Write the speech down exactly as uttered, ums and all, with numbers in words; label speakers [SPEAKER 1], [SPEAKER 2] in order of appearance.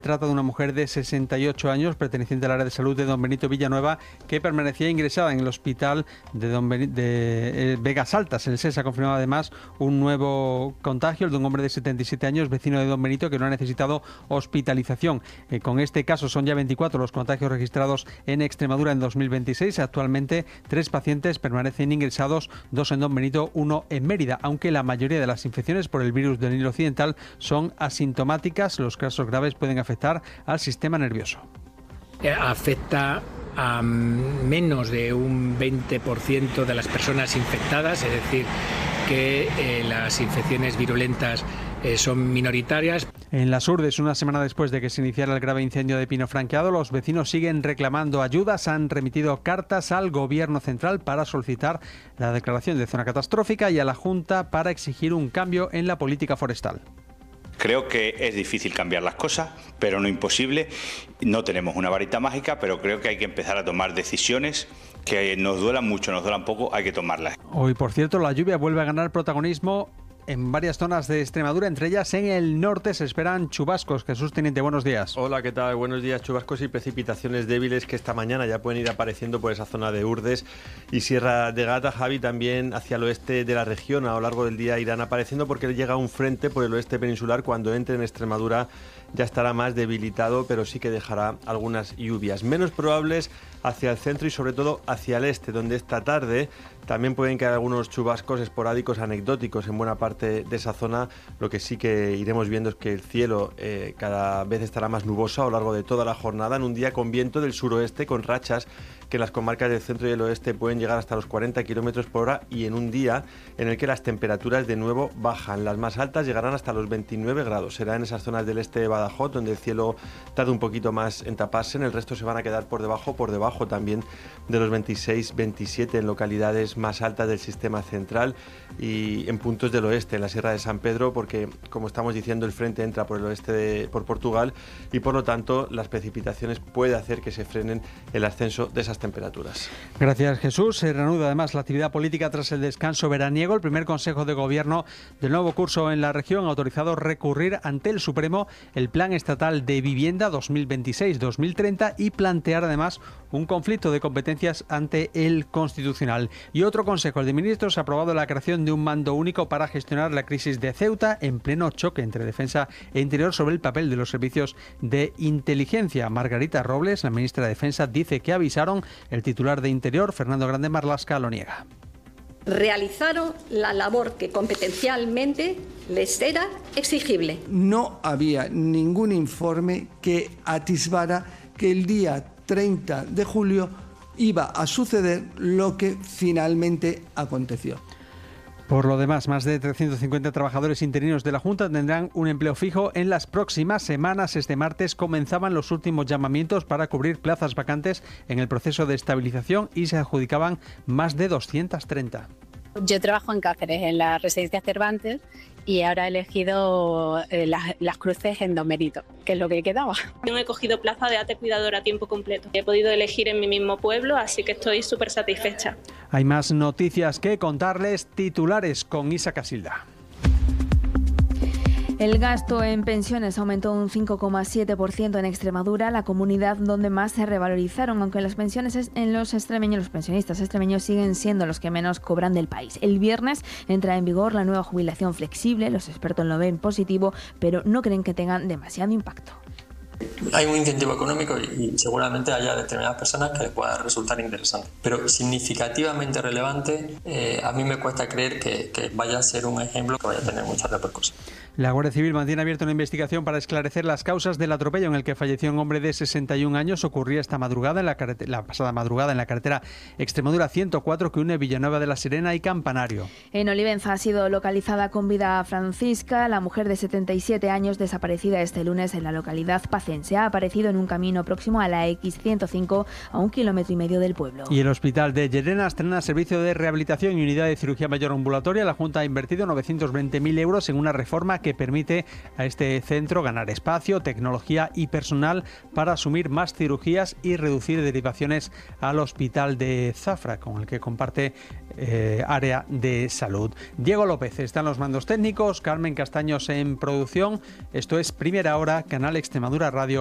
[SPEAKER 1] Trata de una mujer de sesenta y ocho años, perteneciente al área de salud de Don Benito Villanueva, que permanecía ingresada en el hospital de, Don Benito, de eh, Vegas Altas. El S E S ha confirmado además un nuevo contagio, el de un hombre de setenta y siete años, vecino de Don Benito, que no ha necesitado hospitalización. Eh, con este caso son ya veinticuatro los contagios registrados en Extremadura en dos mil veintiséis. Actualmente tres pacientes permanecen ingresados, dos en Don Benito, uno en Mérida, aunque la mayoría de las infecciones por el virus del Nilo Occidental son asintomáticas. Los casos graves pueden afectar afectar al sistema nervioso.
[SPEAKER 2] Afecta a menos de un veinte por ciento de las personas infectadas, es decir, que eh, las infecciones virulentas eh, son minoritarias.
[SPEAKER 1] En Las Urdes, una semana después de que se iniciara el grave incendio de Pino Franqueado, los vecinos siguen reclamando ayudas. Han remitido cartas al Gobierno central para solicitar la declaración de zona catastrófica y a la Junta para exigir un cambio en la política forestal.
[SPEAKER 3] Creo que es difícil cambiar las cosas, pero no imposible. No tenemos una varita mágica, pero creo que hay que empezar a tomar decisiones que nos duelan mucho, nos duelan poco, hay que tomarlas.
[SPEAKER 1] Hoy, por cierto, la lluvia vuelve a ganar protagonismo en varias zonas de Extremadura, entre ellas en el norte se esperan chubascos. Jesús Teniente, buenos días.
[SPEAKER 4] Hola, ¿qué tal? Buenos días. Chubascos y precipitaciones débiles que esta mañana ya pueden ir apareciendo por esa zona de Urdes y Sierra de Gata. Javi, también hacia el oeste de la región a lo largo del día irán apareciendo porque llega un frente por el oeste peninsular. Cuando entre en Extremadura ya estará más debilitado, pero sí que dejará algunas lluvias menos probables hacia el centro y sobre todo hacia el este, donde esta tarde también pueden caer algunos chubascos esporádicos anecdóticos en buena parte de esa zona. Lo que sí que iremos viendo es que el cielo eh, cada vez estará más nuboso a lo largo de toda la jornada, en un día con viento del suroeste, con rachas que en las comarcas del centro y el oeste pueden llegar hasta los cuarenta kilómetros por hora, y en un día en el que las temperaturas de nuevo bajan. Las más altas llegarán hasta los veintinueve grados. Será en esas zonas del este de Badajoz, donde el cielo tarda un poquito más en taparse. En el resto se van a quedar por debajo, por debajo también de los veintiséis, veintisiete en localidades más altas del sistema central y en puntos del oeste, en la Sierra de San Pedro, porque, como estamos diciendo, el frente entra por el oeste de, por Portugal, y por lo tanto las precipitaciones puede hacer que se frenen el ascenso de esas temperaturas.
[SPEAKER 1] Gracias, Jesús. Se reanuda además la actividad política tras el descanso veraniego. El primer Consejo de Gobierno del nuevo curso en la región ha autorizado recurrir ante el Supremo el Plan Estatal de Vivienda dos mil veintiséis dos mil treinta y plantear además un conflicto de competencias ante el Constitucional. Y otro Consejo, el de Ministros, ha aprobado la creación de un mando único para gestionar la crisis de Ceuta, en pleno choque entre Defensa e Interior sobre el papel de los servicios de inteligencia. Margarita Robles, la ministra de Defensa, dice que avisaron. El titular de Interior, Fernando Grande Marlaska, lo niega.
[SPEAKER 5] Realizaron la labor que competencialmente les era exigible.
[SPEAKER 6] No había ningún informe que atisbara que el día treinta de julio iba a suceder lo que finalmente aconteció.
[SPEAKER 1] Por lo demás, más de trescientos cincuenta trabajadores interinos de la Junta tendrán un empleo fijo en las próximas semanas. Este martes comenzaban los últimos llamamientos para cubrir plazas vacantes en el proceso de estabilización y se adjudicaban más de doscientas treinta.
[SPEAKER 7] Yo trabajo en Cáceres, en la residencia Cervantes, y ahora he elegido eh, las, las cruces en Don Benito, que es lo que quedaba.
[SPEAKER 8] Yo he cogido plaza de ate cuidadora a tiempo completo. He podido elegir en mi mismo pueblo, así que estoy súper satisfecha.
[SPEAKER 1] Hay más noticias que contarles. Titulares con Isa Casilda.
[SPEAKER 9] El gasto en pensiones aumentó un cinco coma siete por ciento en Extremadura, la comunidad donde más se revalorizaron, aunque las pensiones en los extremeños, los pensionistas extremeños siguen siendo los que menos cobran del país. El viernes entra en vigor la nueva jubilación flexible. Los expertos lo ven positivo, pero no creen que tengan demasiado impacto.
[SPEAKER 10] Hay un incentivo económico y seguramente haya determinadas personas que les pueda resultar interesante, pero significativamente relevante, eh, a mí me cuesta creer que, que vaya a ser un ejemplo que vaya a tener mucha repercusión.
[SPEAKER 1] La Guardia Civil mantiene abierta una investigación para esclarecer las causas del atropello en el que falleció un hombre de sesenta y un años. Ocurría esta madrugada en la, la pasada madrugada en la carretera Extremadura ciento cuatro que une Villanueva de la Serena y Campanario.
[SPEAKER 9] En Olivenza ha sido localizada con vida Francisca, la mujer de setenta y siete años desaparecida este lunes en la localidad pacense. ha aparecido en un camino próximo a la equis ciento cinco, a un kilómetro y medio del pueblo.
[SPEAKER 1] Y el hospital de Llerena estrena servicio de rehabilitación y unidad de cirugía mayor ambulatoria. La Junta ha invertido novecientos veinte mil euros en una reforma que permite a este centro ganar espacio, tecnología y personal para asumir más cirugías y reducir derivaciones al hospital de Zafra, con el que comparte eh, área de salud. Diego López está en los mandos técnicos, Carmen Castaños en producción. Esto es Primera Hora, Canal Extremadura Radio.